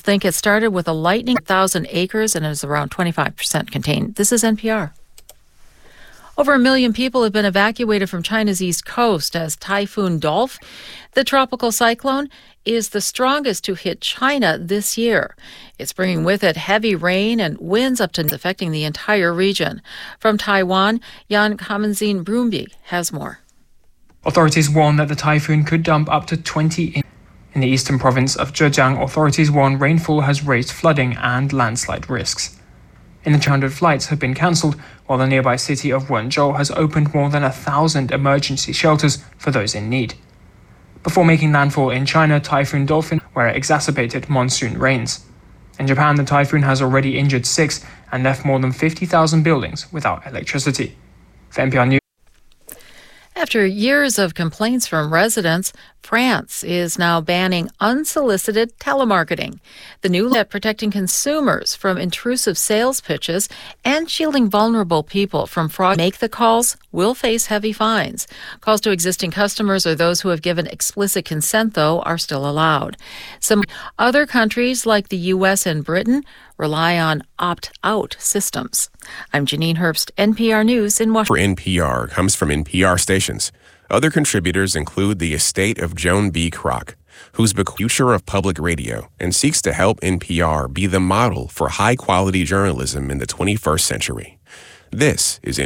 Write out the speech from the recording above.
think it started with a lightning 1,000 acres and is around 25% contained. This is NPR. Over 1 million people have been evacuated from China's east coast as Typhoon Dolph, the tropical cyclone, is the strongest to hit China this year. It's bringing with it heavy rain and winds up to affecting the entire region. From Taiwan, Jan Kamenzin Brumby has more. Authorities warn that the typhoon could dump up to 20 inches. In the eastern province of Zhejiang, authorities warn rainfall has raised flooding and landslide risks. In the 200 flights have been cancelled, while the nearby city of Wenzhou has opened more than 1,000 emergency shelters for those in need. Before making landfall in China, Typhoon Dolphin, where it exacerbated monsoon rains. In Japan, the typhoon has already injured 6 and left more than 50,000 buildings without electricity. For NPR News. After years of complaints from residents, France is now banning unsolicited telemarketing. The new law protecting consumers from intrusive sales pitches and shielding vulnerable people from fraud make the calls will face heavy fines. Calls to existing customers or those who have given explicit consent, though, are still allowed. Some other countries, like the U.S. and Britain, rely on opt-out systems. I'm Janine Herbst, NPR News in Washington. For NPR comes from NPR stations. Other contributors include the estate of Joan B. Kroc, who's the future of public radio and seeks to help NPR be the model for high-quality journalism in the 21st century. This is